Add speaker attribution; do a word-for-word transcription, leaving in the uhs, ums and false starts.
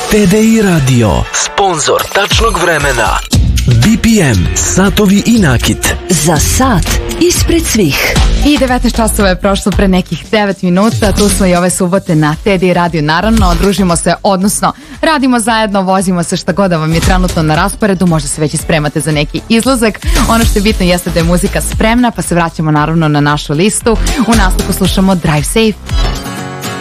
Speaker 1: T D I Radio, sponzor tačnog vremena. B P M, satovi i nakit.
Speaker 2: Za sat ispred svih.
Speaker 3: I devetnaest časova je prošlo pre nekih devet minuta. Tu smo i ove subote na T D I Radio. Naravno, družimo se, odnosno radimo zajedno, vozimo se, šta god da vam je trenutno na rasporedu. Možda se već i spremate za neki izlazak. Ono što je bitno jeste da je muzika spremna, pa se vraćamo naravno na našu listu. U nastavku slušamo Drive Safe.